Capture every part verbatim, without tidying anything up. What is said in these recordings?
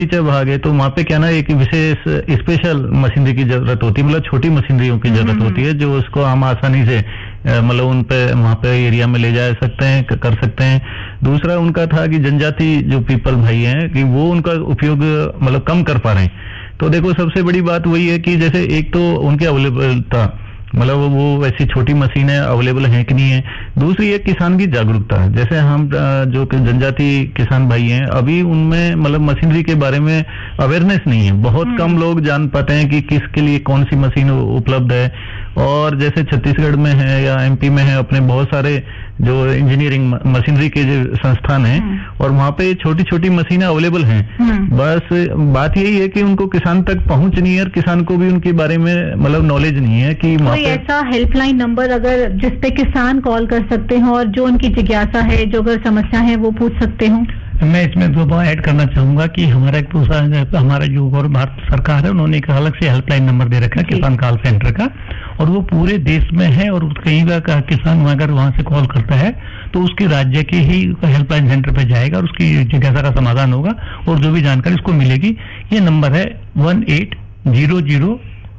नीचे भाग है तो वहाँ पे क्या ना एक विशेष स्पेशल मशीनरी की जरूरत होती है, मतलब छोटी मशीनरियों की जरूरत होती है जो उसको हम आसानी से मतलब उन पे वहाँ पे एरिया में ले जा सकते हैं, कर सकते हैं। दूसरा उनका था कि जनजाति जो पीपल भाई हैं कि वो उनका उपयोग मतलब कम कर पा रहे हैं। तो देखो सबसे बड़ी बात वही है कि जैसे एक तो उनके अवेलेबलता, मतलब वो वैसी छोटी मशीनें अवेलेबल हैं कि नहीं है। दूसरी है किसान की जागरूकता, जैसे हम जो जनजाति किसान भाई हैं अभी उनमें मतलब मशीनरी के बारे में अवेयरनेस नहीं है, बहुत कम लोग जान पाते हैं कि किसके लिए कौन सी मशीन उपलब्ध है। और जैसे छत्तीसगढ़ में है या एमपी में है अपने बहुत सारे जो इंजीनियरिंग मशीनरी के जो संस्थान हैं और वहाँ पे छोटी छोटी मशीनें अवेलेबल हैं। बस बात यही है कि उनको किसान तक पहुंच नहीं है और किसान को भी उनके बारे में मतलब नॉलेज नहीं है कि कोई ऐसा हेल्पलाइन नंबर अगर जिसपे किसान कॉल कर सकते हो और जो उनकी जिज्ञासा है, जो अगर समस्या है वो पूछ सकते हो। मैं इसमें दो बार ऐड करना चाहूंगा कि हमारा एक दूसरा हमारा जो भारत सरकार है उन्होंने एक अलग से हेल्पलाइन नंबर दे रखा है किसान कॉल सेंटर का, और वो पूरे देश में है और कहीं का किसान अगर वहां से कॉल करता है तो उसके राज्य के ही हेल्पलाइन सेंटर पे जाएगा और उसकी जिज्ञासा का समाधान होगा और जो भी जानकारी उसको मिलेगी। ये नंबर है one eight zero zero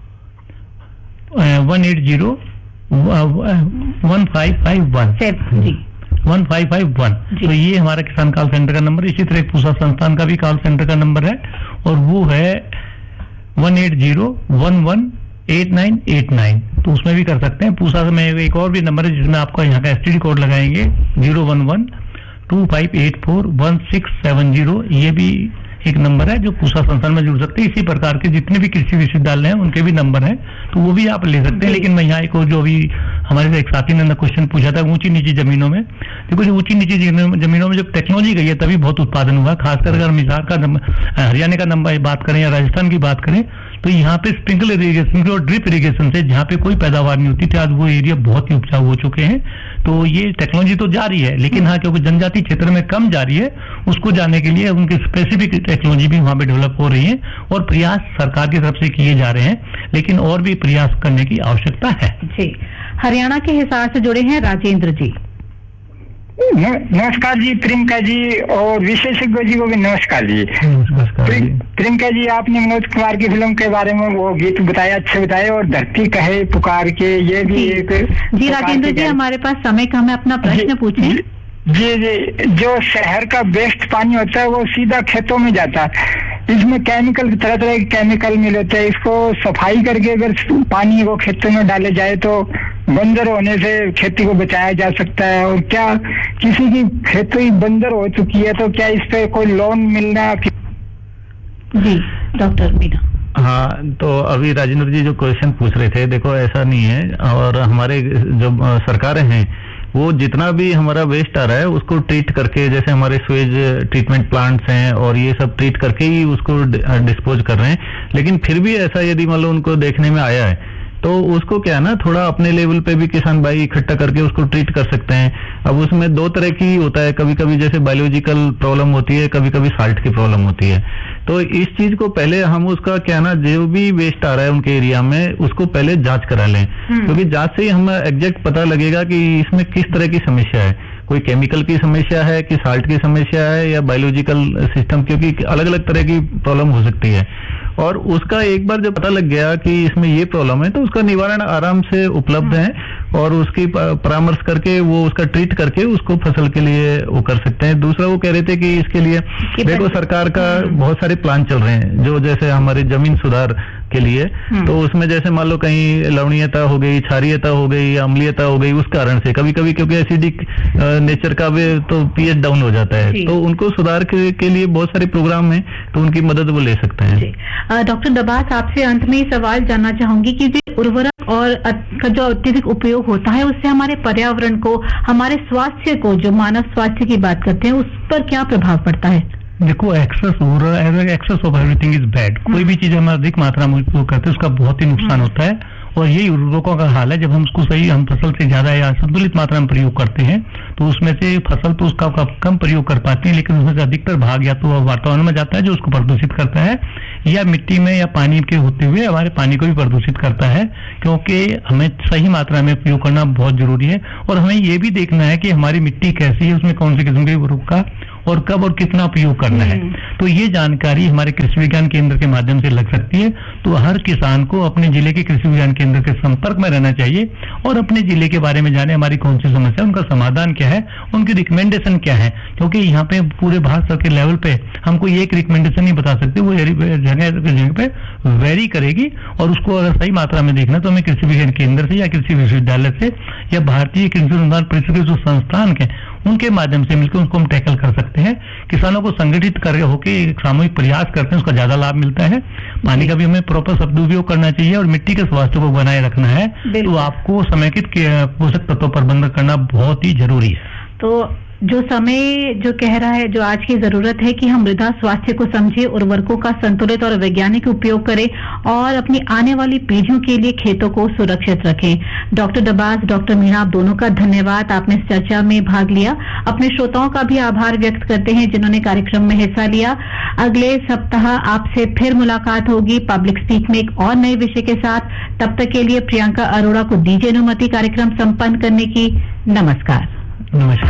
one eight zero one five five one one five five one. तो ये हमारा किसान कॉल सेंटर का नंबर। इसी तरह पूसा संस्थान का भी कॉल सेंटर का नंबर है और वो है one eight zero one one eight nine eight nine. तो उसमें भी कर सकते हैं। पूसा में एक और भी नंबर है जिसमें आपका यहाँ का एसटीडी कोड लगाएंगे zero one one two five eight four one six seven zero. ये भी एक नंबर है जो पूसा संस्थान में जुड़ सकते हैं। इसी प्रकार के जितने भी कृषि विश्वविद्यालय हैं उनके भी नंबर हैं तो वो भी आप ले सकते हैं। लेकिन मैं यहाँ एक जो भी हमारे एक साथी ने क्वेश्चन पूछा था ऊंची नीची जमीनों में, देखो जो ऊंची नीची जमीनों में जब टेक्नोलॉजी गई है तभी बहुत उत्पादन हुआ। खासकर अगर हम हिसार का हरियाणा का नंबर बात करें या राजस्थान की बात करें तो यहाँ पे स्प्रिंकल इरीगेशन और ड्रिप इरीगेशन से जहाँ पे कोई पैदावार नहीं होती थी आज वो एरिया बहुत ही उपजाऊ हो चुके हैं। तो ये टेक्नोलॉजी तो जारी है लेकिन हाँ क्योंकि जनजाति क्षेत्र में कम जारी है उसको जाने के लिए उनकी स्पेसिफिक टेक्नोलॉजी भी वहाँ पे डेवलप हो रही है और प्रयास सरकार की तरफ से किए जा रहे हैं, लेकिन और भी प्रयास करने की आवश्यकता है। जी, हरियाणा के हिसार से जुड़े हैं राजेंद्र जी। नमस्कार जी प्रियंका जी और विशेषज्ञ जी को भी नमस्कार जी। प्रियंका जी आपने मनोज कुमार की फिल्म के बारे में वो गीत बताया, अच्छे बताए, और धरती कहे पुकार के ये भी एक जी। राजेंद्र जी हमारे पास समय कम है, अपना प्रश्न पूछें। जी जी, जो शहर का वेस्ट पानी होता है वो सीधा खेतों में जाता है, इसमें केमिकल तरह तरह के केमिकल मिले होते हैं। इसको सफाई करके अगर पानी को खेतों में डाले जाए तो बंजर होने से खेती को बचाया जा सकता है। और क्या किसी की खेती बंजर हो चुकी है तो क्या इस पे कोई लोन मिलना? जी डॉक्टर मीना। हाँ, तो अभी राजेंद्र जी जो क्वेश्चन पूछ रहे थे, देखो ऐसा नहीं है और हमारे जो सरकारें हैं वो जितना भी हमारा वेस्ट आ रहा है उसको ट्रीट करके, जैसे हमारे स्वेज ट्रीटमेंट प्लांट्स हैं और ये सब ट्रीट करके ही उसको डिस्पोज कर रहे हैं। लेकिन फिर भी ऐसा यदि मान लो उनको देखने में आया है तो उसको क्या है ना थोड़ा अपने लेवल पे भी किसान भाई इकट्ठा करके उसको ट्रीट कर सकते हैं। अब उसमें दो तरह की होता है, कभी कभी जैसे बायोलॉजिकल प्रॉब्लम होती है, कभी कभी साल्ट की प्रॉब्लम होती है। तो इस चीज को पहले हम उसका क्या ना जो भी वेस्ट आ रहा है उनके एरिया में उसको पहले जांच करा लें, क्योंकि जांच से ही हमें एग्जैक्ट पता लगेगा कि इसमें किस तरह की समस्या है, कोई केमिकल की समस्या है कि साल्ट की समस्या है या बायोलॉजिकल सिस्टम, क्योंकि अलग अलग तरह की प्रॉब्लम हो सकती है। और उसका एक बार जब पता लग गया कि इसमें ये प्रॉब्लम है तो उसका निवारण आराम से उपलब्ध है और उसकी परामर्श करके वो उसका ट्रीट करके उसको फसल के लिए वो कर सकते हैं। दूसरा वो कह रहे थे कि इसके लिए देखो सरकार का बहुत सारे प्लान चल रहे हैं जो जैसे हमारे जमीन सुधार के लिए, तो उसमें जैसे मान लो कहीं लवणीयता हो गई, क्षारीयता हो गई, अम्लीयता हो गई, उस कारण से कभी कभी क्योंकि एसिडिक नेचर का भी तो पीएच डाउन हो जाता है, तो उनको सुधार के, के लिए बहुत सारे प्रोग्राम हैं तो उनकी मदद वो ले सकते हैं। डॉक्टर दबास आपसे अंत में सवाल जानना चाहूंगी कि जो उर्वरक और का जो अत्यधिक उपयोग होता है उससे हमारे पर्यावरण को, हमारे स्वास्थ्य को, जो मानव स्वास्थ्य की बात करते हैं उस पर क्या प्रभाव पड़ता है? देखो access access of everything is bad. कोई भी चीज हम अधिक मात्रा में उपयोग करते हैं उसका बहुत ही नुकसान होता है और यही उर्वरकों का हाल है। जब हम उसको सही हम फसल से ज्यादा या संतुलित मात्रा में प्रयोग करते हैं तो उसमें से फसल तो उसका कम प्रयोग कर पाते हैं, लेकिन उसमें से अधिकतर भाग या तो वातावरण में जाता है जो उसको प्रदूषित करता है या मिट्टी में या पानी के होते हुए हमारे पानी को भी प्रदूषित करता है। क्योंकि हमें सही मात्रा में प्रयोग करना बहुत जरूरी है और हमें ये भी देखना है कि हमारी मिट्टी कैसी है, उसमें कौन सी किस्म के उर्वरक का और कब और कितना उपयोग करना है। तो ये जानकारी हमारे कृषि विज्ञान केंद्र के माध्यम से लग सकती है। तो हर किसान को अपने जिले के कृषि विज्ञान केंद्र के संपर्क में रहना चाहिए और अपने जिले के बारे में जाने, हमारी कौन सी समस्या, उनका समाधान क्या है, उनकी रिकमेंडेशन क्या है। क्योंकि यहाँ पे पूरे भारत सरकार के लेवल पे हम कोई एक रिकमेंडेशन नहीं बता सकते, वो जगह जगह पे वेरी करेगी। और उसको अगर सही मात्रा में देखना तो हमें कृषि विज्ञान केंद्र से या कृषि विश्वविद्यालय से या भारतीय कृषि अनुसंधान परिषद के जो संस्थान के उनके माध्यम से मिलकर उसको हम टैकल कर सकते हैं। किसानों को संगठित कर होकर एक सामूहिक प्रयास करते हैं, उसका ज्यादा लाभ मिलता है। पानी का भी हमें प्रॉपर सदुपयोग करना चाहिए और मिट्टी के स्वास्थ्य को बनाए रखना है। तो आपको समेकित पोषक तत्व प्रबंधन करना बहुत ही जरूरी है। तो जो समय जो कह रहा है, जो आज की जरूरत है कि हम मृदा स्वास्थ्य को समझे, उर्वरकों का संतुलित और वैज्ञानिक उपयोग करें और अपनी आने वाली पीढ़ियों के लिए खेतों को सुरक्षित रखें। डॉक्टर डबास, डॉक्टर मीणा, आप दोनों का धन्यवाद, आपने इस चर्चा में भाग लिया। अपने श्रोताओं का भी आभार व्यक्त करते हैं जिन्होंने कार्यक्रम में हिस्सा लिया। अगले सप्ताह आपसे फिर मुलाकात होगी पब्लिक स्पीक में एक और नए विषय के साथ। तब तक के लिए प्रियंका अरोड़ा को दीजिए अनुमति कार्यक्रम संपन्न करने की। नमस्कार। नमस्कार।